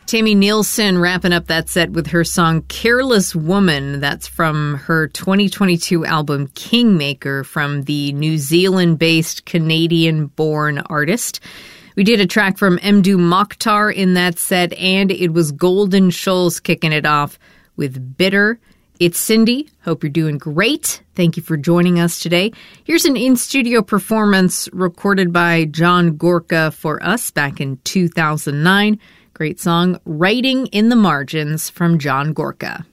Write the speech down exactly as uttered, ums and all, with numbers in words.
Tammy Nielsen wrapping up that set with her song Careless Woman. That's from her twenty twenty-two album Kingmaker from the New Zealand-based Canadian-born artist. We did a track from Mdou Moctar in that set, and it was Golden Shoals kicking it off with Bitter. It's Cindy. Hope you're doing great. Thank you for joining us today. Here's an in-studio performance recorded by John Gorka for us back in two thousand nine. Great song, Writing in the Margins from John Gorka.